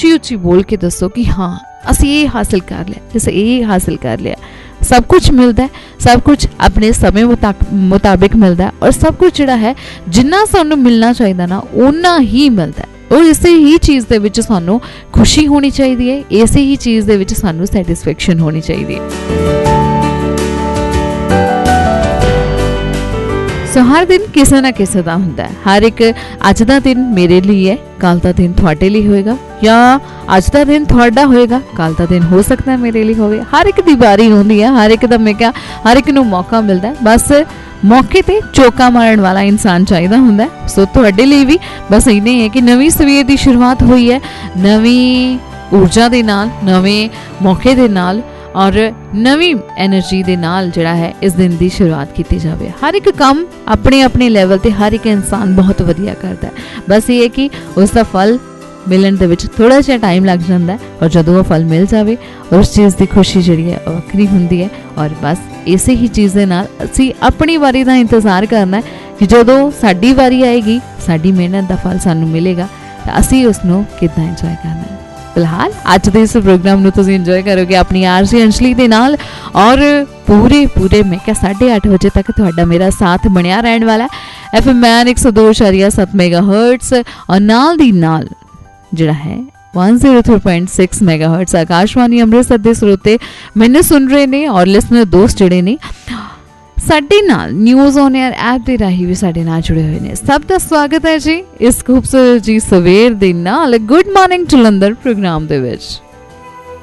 ਉੱਚੀ ਉੱਚੀ बोल के दसो कि हाँ असीं ये हासिल कर लिया, असीं ये हासिल कर लिया। सब कुछ मिलता है, सब कुछ अपने समय मुताबिक मिलता है, और सब कुछ जिहड़ा है जिन्ना सानू मिलना चाहिए ना उन्ना ही मिलता है। और इसे ही चीज़ दे विच सानू खुशी होनी चाहिए है, इसे ही चीज़ दे विच सानू सैटिस्फैक्शन होनी चाहिए है। सो हर दिन किसी ना किसी का हुंदा है। हर एक अज दा दिन मेरे लिए है, कल का दिन तुहाडे लिए होएगा, या अज दा दिन तुहाडा होएगा, कल का दिन हो सकता है मेरे लिए होवे। हर एक दी बारी होंदी है, हर एक दा मैं क्या हर एक नूं मौका मिलता है। बस मौके ते चौका मारन वाला इंसान चाहिदा हुंदा है। सो तुहाडे लिए भी बस इन्ना ही है कि नवीं सवेर दी शुरुआत हुई है, नवीं ऊर्जा दे नाल, नवें मौके दे नाल और नवीं एनर्जी दे नाल जिहड़ा है इस दिन की शुरुआत की जाए। हर एक काम अपने अपने लैवल ते हर एक इंसान बहुत वधिया करता है। बस ये है कि उसका फल मिलन दे विच थोड़ा जिहा टाइम लग जाता है, और जदों वो फल मिल जाए उस चीज़ की खुशी जिहड़ी है वक्री हुंदी है। और बस इसे ही चीज़ दे नाल असीं अपनी वारी का इंतज़ार करना है कि जदों साडी वारी आएगी, साडी मेहनत का फल सानू मिलेगा, तो असीं उसनूं किद्दां इंजॉय करना है। फिलहाल अज के इस प्रोग्राम में तुम इंजॉय करोगे अपनी आरजे अंजलि के नाल, और पूरे मैं क्या 8:30 बजे तक तुहाडा मेरा साथ बनिया रहने वाला है। FM मैन 102.7 मेगाहर्ट्स और नाल दी नाल जिहड़ा है 103.6 मेगाहर्ट्स आकाशवाणी अमृतसर दे स्रोते मैंने सुन रहे ने, और लिसनर दोस्त जिहड़े ने साडे नाल न्यूज़ ऑन एयर ऐप दे राही भी साडे नाल जुड़े हुए ने। सब दा स्वागत है जी इस खूबसूरत जी सवेर दे नाल गुड मॉर्निंग जलंधर प्रोग्राम दे विच।